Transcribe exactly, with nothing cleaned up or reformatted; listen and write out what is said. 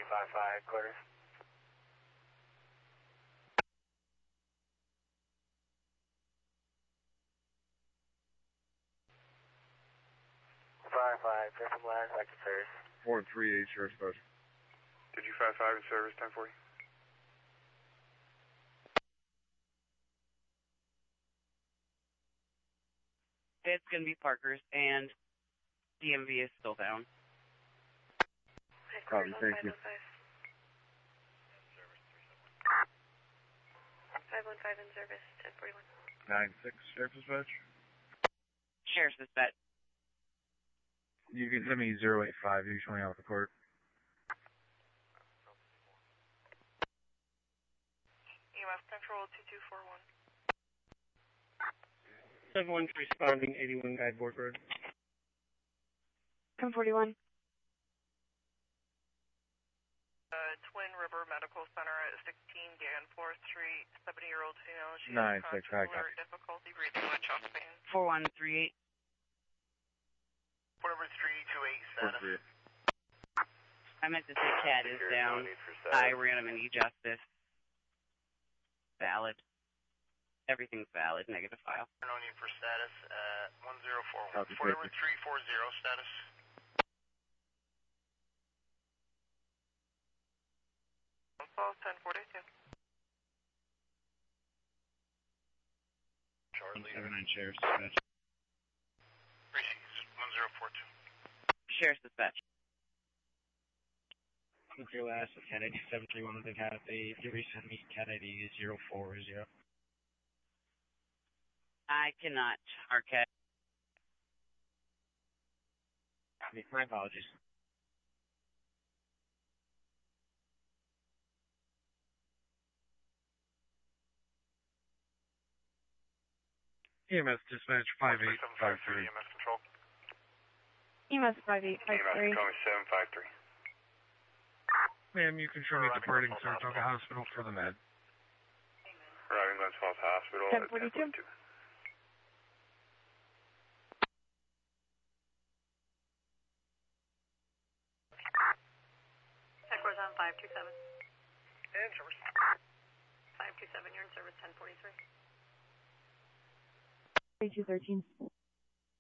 five five, quarters. five five, clear from last, back to service. four three eight, Sheriff's Badge. Did you five five in service, ten forty? It's going to be Parker's, and D M V is still down. Copy, thank you. five one five in service, ten forty-one. nine six, Sheriff's Badge. Sheriff's dispatch. You can send me zero eight five, you're showing out the court. E M F Control two two four one. seven one responding, eighty-one Guideboard Road. ten forty-one. Uh, Twin River Medical Center at sixteen Danforth Street, seventy-year-old female. She Nine, has six, high, conscious difficulty breathing with chest pain. four one three eight. Four number three two eight, status. I meant to say Cat is down. I ran him in E-Justice. Valid. Everything's valid, negative file. No need for status at one zero four one. Copy, Four number thank you. three four zero, status. ten forty-two. Charlie. seven nine, Sheriff's Badge. Receives one zero four two. Sheriff's dispatch. With your last of Cat eighty seven three one, they've had a recent meet Cat eighty zero four zero. I cannot. Our Cat. My apologies. E M S Dispatch five eight five three. E M S Control. E M S five eight five three. E M S Control seven five three. Ma'am, you can show me the birding Saratoga Hospital for the med. Arriving Glens Falls Hospital ten at forty-two. ten forty-two. Headquarters on five two seven. And service. five two seven, you're in service ten forty-three. three two one three.